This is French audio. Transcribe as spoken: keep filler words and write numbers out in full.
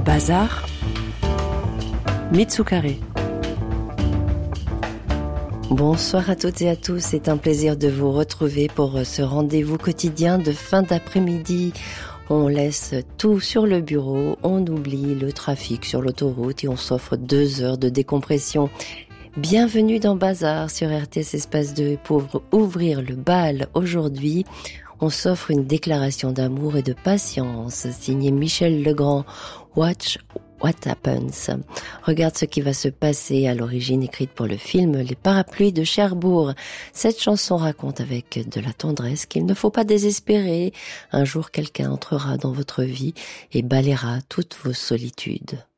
Bazar, Mitsukare. Bonsoir à toutes et à tous, c'est un plaisir de vous retrouver pour ce rendez-vous quotidien de fin d'après-midi. On laisse tout sur le bureau, on oublie le trafic sur l'autoroute et on s'offre deux heures de décompression. Bienvenue dans Bazar sur R T S Espace deux. Pour ouvrir le bal aujourd'hui, on s'offre une déclaration d'amour et de patience signée Michel Legrand. Watch What Happens. Regarde ce qui va se passer, à l'origine écrite pour le film Les Parapluies de Cherbourg. Cette chanson raconte avec de la tendresse qu'il ne faut pas désespérer. Un jour, quelqu'un entrera dans votre vie et balayera toutes vos solitudes.